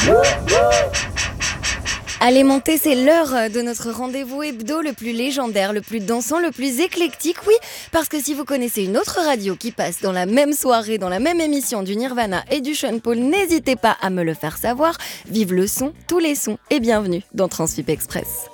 Allez monter, c'est l'heure de notre rendez-vous hebdo le plus légendaire, le plus dansant, le plus éclectique. Oui, parce que si vous connaissez une autre radio qui passe dans la même soirée, dans la même émission du Nirvana et du Sean Paul, n'hésitez pas à me le faire savoir. Vive le son, tous les sons et bienvenue dans Transfip Express.